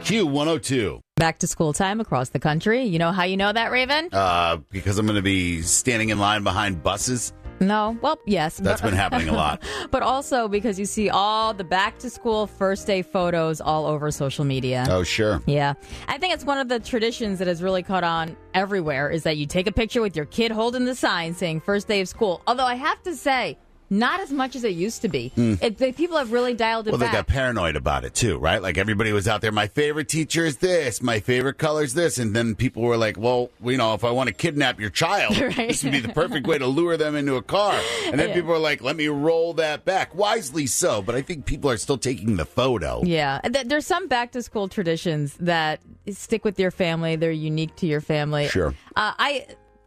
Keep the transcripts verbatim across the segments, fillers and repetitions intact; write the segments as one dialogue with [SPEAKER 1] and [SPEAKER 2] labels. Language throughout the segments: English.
[SPEAKER 1] Q one oh two.
[SPEAKER 2] Back to school time across the country. You know how you know that, Raven?
[SPEAKER 1] Uh, because I'm going to be standing in line behind buses.
[SPEAKER 2] No. Well, yes.
[SPEAKER 1] That's
[SPEAKER 2] but,
[SPEAKER 1] been happening a lot.
[SPEAKER 2] But also because you see all the back to school first day photos all over social media.
[SPEAKER 1] Oh, sure.
[SPEAKER 2] Yeah. I think it's one of the traditions that has really caught on everywhere is that you take a picture with your kid holding the sign saying first day of school. Although I have to say, not as much as it used to be. Mm. It, the people have really dialed it
[SPEAKER 1] well,
[SPEAKER 2] back.
[SPEAKER 1] Well, they got paranoid about it, too, right? Like, everybody was out there, my favorite teacher is this, my favorite color is this, and then people were like, well, you know, if I want to kidnap your child, right. This would be the perfect way to lure them into a car. And then yeah. people were like, let me roll that back. Wisely so, but I think people are still taking the photo.
[SPEAKER 2] Yeah. There's some back-to-school traditions that stick with your family. They're unique to your family.
[SPEAKER 1] Sure.
[SPEAKER 2] Uh, I...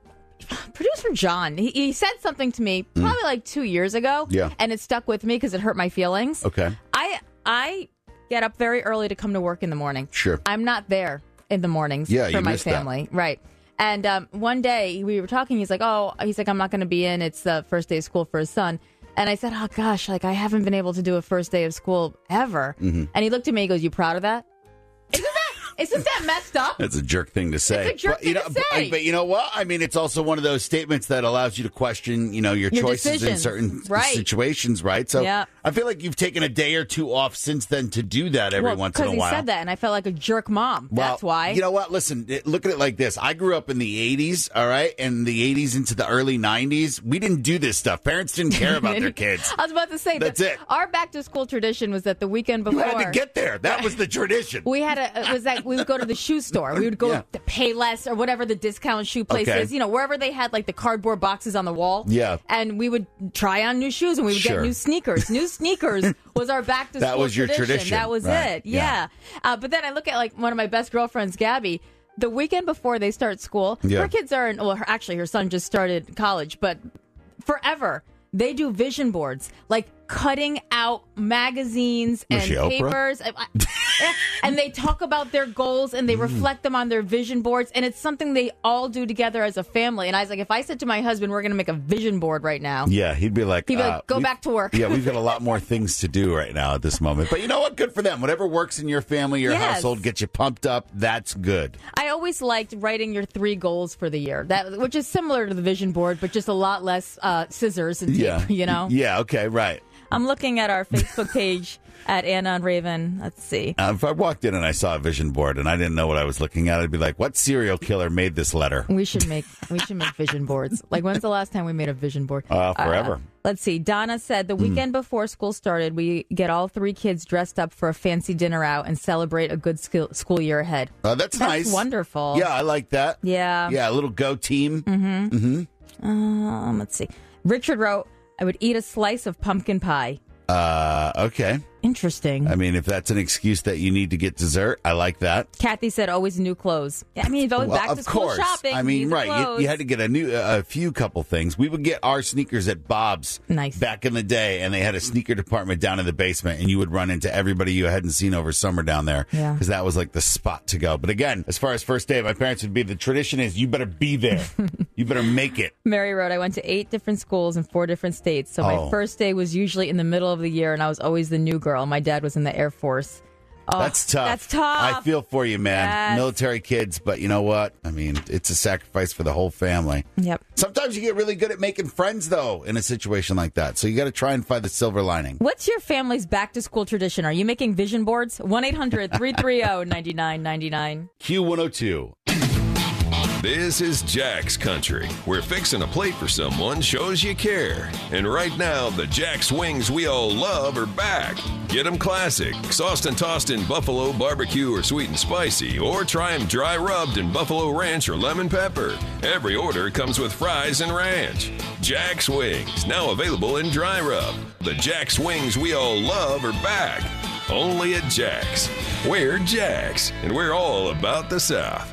[SPEAKER 2] Producer John, he, he said something to me probably mm. like two years ago,
[SPEAKER 1] yeah.
[SPEAKER 2] and it stuck with me because it hurt my feelings.
[SPEAKER 1] Okay.
[SPEAKER 2] I I get up very early to come to work in the morning.
[SPEAKER 1] Sure.
[SPEAKER 2] I'm not there in the mornings
[SPEAKER 1] yeah,
[SPEAKER 2] for
[SPEAKER 1] you
[SPEAKER 2] my family.
[SPEAKER 1] That.
[SPEAKER 2] Right. And um, one day we were talking, he's like, oh, he's like, I'm not going to be in. It's the first day of school for his son. And I said, oh, gosh, like I haven't been able to do a first day of school ever. Mm-hmm. And he looked at me, he goes, you proud of that? Isn't that Isn't that messed up?
[SPEAKER 1] That's a jerk thing to say.
[SPEAKER 2] It's a jerk
[SPEAKER 1] but, you
[SPEAKER 2] thing
[SPEAKER 1] know,
[SPEAKER 2] to say.
[SPEAKER 1] But, but you know what? I mean, it's also one of those statements that allows you to question, you know, your,
[SPEAKER 2] your
[SPEAKER 1] choices
[SPEAKER 2] decisions.
[SPEAKER 1] in certain
[SPEAKER 2] right.
[SPEAKER 1] situations, right? So
[SPEAKER 2] yeah.
[SPEAKER 1] I feel like you've taken a day or two off since then to do that every
[SPEAKER 2] well,
[SPEAKER 1] once in a while.
[SPEAKER 2] Because he said that, and I felt like a jerk mom.
[SPEAKER 1] Well,
[SPEAKER 2] That's why.
[SPEAKER 1] You know what? Listen, look at it like this. I grew up in the eighties, all right? And the eighties into the early nineties, we didn't do this stuff. Parents didn't care about their kids.
[SPEAKER 2] I was about to say
[SPEAKER 1] That's
[SPEAKER 2] that
[SPEAKER 1] it.
[SPEAKER 2] Our back-to-school tradition was that the weekend before...
[SPEAKER 1] You had to get there. That was the tradition.
[SPEAKER 2] We had a... It was like we would go to the shoe store. We would go
[SPEAKER 1] yeah.
[SPEAKER 2] to Payless or whatever the discount shoe place
[SPEAKER 1] okay.
[SPEAKER 2] is. You know, wherever they had like the cardboard boxes on the wall.
[SPEAKER 1] Yeah.
[SPEAKER 2] And we would try on new shoes and we would
[SPEAKER 1] sure.
[SPEAKER 2] get new sneakers. New sneakers was our back-to-school
[SPEAKER 1] That was your
[SPEAKER 2] tradition.
[SPEAKER 1] tradition.
[SPEAKER 2] That was
[SPEAKER 1] right.
[SPEAKER 2] it. Yeah. yeah. Uh, but then I look at like one of my best girlfriends, Gabby. The weekend before they start school,
[SPEAKER 1] yeah.
[SPEAKER 2] her kids are in, well, her, actually her son just started college, but forever they do vision boards, like cutting out magazines and papers. And they talk about their goals and they reflect them on their vision boards. And it's something they all do together as a family. And I was like, if I said to my husband, we're going to make a vision board right now.
[SPEAKER 1] Yeah, he'd be like,
[SPEAKER 2] he'd be like,
[SPEAKER 1] uh,
[SPEAKER 2] go back to work.
[SPEAKER 1] Yeah, we've got a lot more things to do right now at this moment. But you know what? Good for them. Whatever works in your family, your
[SPEAKER 2] yes.
[SPEAKER 1] household, gets you pumped up. That's good.
[SPEAKER 2] I always liked writing your three goals for the year, that which is similar to the vision board, but just a lot less uh, scissors and tape,
[SPEAKER 1] yeah.
[SPEAKER 2] you know?
[SPEAKER 1] Yeah, okay, right.
[SPEAKER 2] I'm looking at our Facebook page at Anna and Raven. Let's see.
[SPEAKER 1] Uh, if I walked in and I saw a vision board and I didn't know what I was looking at, I'd be like, what serial killer made this letter?
[SPEAKER 2] We should make we should make vision boards. Like, when's the last time we made a vision board?
[SPEAKER 1] Uh, forever. Uh,
[SPEAKER 2] let's see. Donna said the weekend mm. before school started, we get all three kids dressed up for a fancy dinner out and celebrate a good school, school year ahead.
[SPEAKER 1] Uh, that's,
[SPEAKER 2] that's
[SPEAKER 1] nice.
[SPEAKER 2] Wonderful.
[SPEAKER 1] Yeah, I like that.
[SPEAKER 2] Yeah.
[SPEAKER 1] Yeah, a little go team.
[SPEAKER 2] Mm-hmm.
[SPEAKER 1] Mm-hmm.
[SPEAKER 2] Um, let's see. Richard wrote, I would eat a slice of pumpkin pie.
[SPEAKER 1] Uh, okay.
[SPEAKER 2] Interesting.
[SPEAKER 1] I mean, if that's an excuse that you need to get dessert, I like that.
[SPEAKER 2] Kathy said always new clothes. I mean, going
[SPEAKER 1] well,
[SPEAKER 2] back to
[SPEAKER 1] of
[SPEAKER 2] school
[SPEAKER 1] course.
[SPEAKER 2] shopping.
[SPEAKER 1] I mean, right. You, you had to get a new, a few couple things. We would get our sneakers at Bob's
[SPEAKER 2] nice.
[SPEAKER 1] back in the day, and they had a sneaker department down in the basement, and you would run into everybody you hadn't seen over summer down there.
[SPEAKER 2] Yeah.
[SPEAKER 1] Because that was like the spot to go. But again, as far as first day, my parents would be, the tradition is you better be there. You better make it.
[SPEAKER 2] Mary wrote, I went to eight different schools in four different states. So my
[SPEAKER 1] oh.
[SPEAKER 2] first day was usually in the middle of the year, and I was always the new girl. My dad was in the Air Force. Oh,
[SPEAKER 1] that's tough.
[SPEAKER 2] That's tough.
[SPEAKER 1] I feel for you, man.
[SPEAKER 2] Yes.
[SPEAKER 1] Military kids, but you know what? I mean, it's a sacrifice for the whole family.
[SPEAKER 2] Yep.
[SPEAKER 1] Sometimes you get really good at making friends, though, in a situation like that. So you got to try and find the silver lining.
[SPEAKER 2] What's your family's back-to-school tradition? Are you making vision boards? one eight hundred three three zero nine nine nine nine.
[SPEAKER 1] Q one oh two.
[SPEAKER 3] This is Jack's Country, where fixing a plate for someone shows you care. And right now, the Jack's wings we all love are back. Get them classic, sauced and tossed in buffalo, barbecue, or sweet and spicy, or try them dry rubbed in buffalo ranch or lemon pepper. Every order comes with fries and ranch. Jack's Wings, now available in dry rub. The Jack's wings we all love are back. Only at Jack's. We're Jack's, and we're all about the South.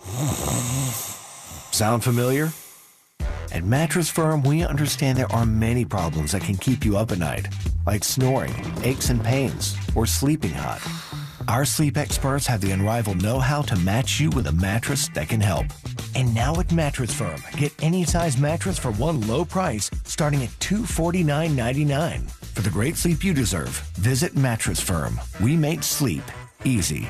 [SPEAKER 4] Sound familiar? At Mattress Firm, we understand there are many problems that can keep you up at night, like snoring, aches and pains, or sleeping hot. Our sleep experts have the unrivaled know-how to match you with a mattress that can help. And now at Mattress Firm, get any size mattress for one low price starting at two hundred forty-nine ninety-nine. For the great sleep you deserve, visit Mattress Firm. We make sleep easy.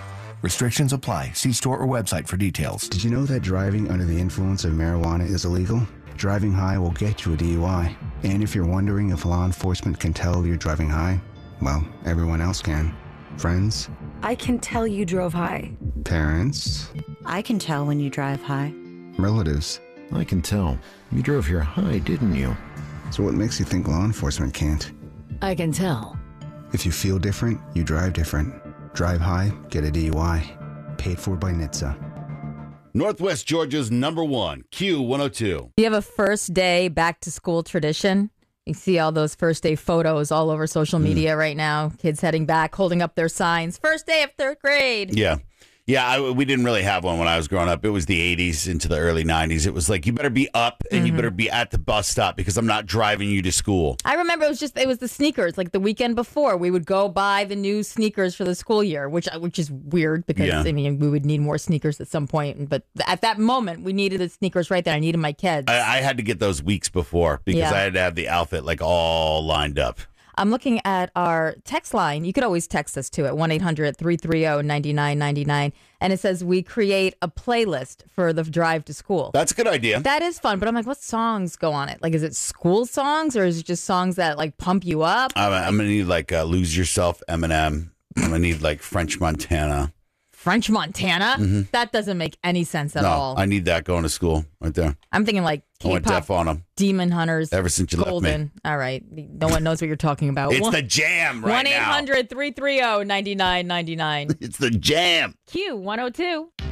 [SPEAKER 4] Restrictions apply. See store or website for details.
[SPEAKER 5] Did you know that driving under the influence of marijuana is illegal? Driving high will get you a D U I. And if you're wondering if law enforcement can tell you're driving high, well, everyone else can. Friends?
[SPEAKER 6] I can tell you drove high.
[SPEAKER 5] Parents?
[SPEAKER 6] I can tell when you drive high.
[SPEAKER 5] Relatives?
[SPEAKER 7] I can tell. You drove here high, didn't you?
[SPEAKER 5] So what makes you think law enforcement can't?
[SPEAKER 8] I can tell.
[SPEAKER 5] If you feel different, you drive different. Drive high, get a D U I. Paid for by N H T S A.
[SPEAKER 1] Northwest Georgia's number one, Q one oh two.
[SPEAKER 2] Do you have a first day back to school tradition? You see all those first day photos all over social media mm. right now. Kids heading back, holding up their signs. First day of third grade.
[SPEAKER 1] Yeah. Yeah, I, we didn't really have one when I was growing up. It was the eighties into the early nineties. It was like, you better be up and mm-hmm. you better be at the bus stop because I'm not driving you to school.
[SPEAKER 2] I remember it was just, it was the sneakers. Like the weekend before, we would go buy the new sneakers for the school year, which which is weird because, yeah. I mean, we would need more sneakers at some point. But at that moment, we needed the sneakers right there. I needed my kids.
[SPEAKER 1] I, I had to get those weeks before because yeah. I had to have the outfit like all lined up.
[SPEAKER 2] I'm looking at our text line. You could always text us too at one eight hundred three three zero nine nine nine nine. And it says we create a playlist for the drive to school.
[SPEAKER 1] That's a good idea.
[SPEAKER 2] That is fun. But I'm like, what songs go on it? Like, is it school songs or is it just songs that like pump you up?
[SPEAKER 1] I'm, I'm going to need like uh, Lose Yourself, Eminem. I'm going to need like French Montana.
[SPEAKER 2] French Montana? Mm-hmm. That doesn't make any sense at
[SPEAKER 1] no,
[SPEAKER 2] all.
[SPEAKER 1] I need that going to school right there.
[SPEAKER 2] I'm thinking like
[SPEAKER 1] K-pop, I went deaf on them.
[SPEAKER 2] Demon Hunters.
[SPEAKER 1] Ever since you
[SPEAKER 2] Golden.
[SPEAKER 1] left me.
[SPEAKER 2] All right. No one knows what you're talking about.
[SPEAKER 1] It's one, the jam right
[SPEAKER 2] one eight hundred three three zero nine nine nine nine.
[SPEAKER 1] It's the jam.
[SPEAKER 2] Q one oh two.